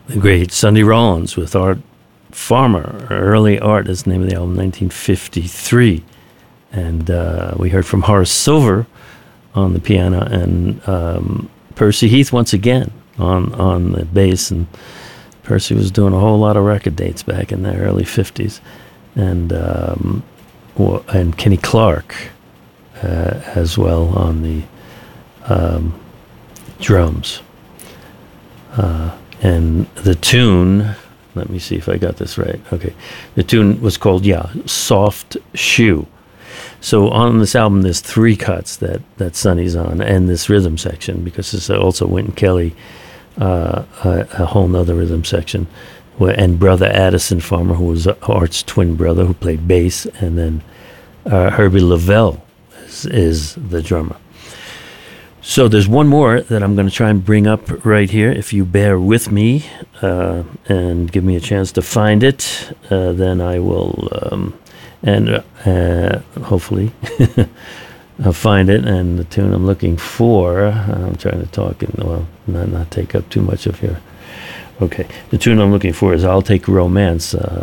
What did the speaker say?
the great Sonny Rollins with Art Farmer. Early Art is the name of the album, 1953. And we heard from Horace Silver on the piano and Percy Heath once again on the bass. And Percy was doing a whole lot of record dates back in the early 50s. And Kenny Clark as well on the drums. And the tune, let me see if I got this right. Okay. The tune was called, Soft Shoe. So on this album, there's 3 cuts that Sonny's on, and this rhythm section, because there's also Wynton Kelly, a whole nother rhythm section, and brother Addison Farmer, who was Art's twin brother, who played bass, and then Herbie Lavelle is the drummer. So there's one more that I'm going to try and bring up right here. If you bear with me and give me a chance to find it, then I will... and hopefully I'll find it. And the tune I'm looking for, I'm trying to talk and not take up too much of your. Okay, the tune I'm looking for is "I'll Take Romance."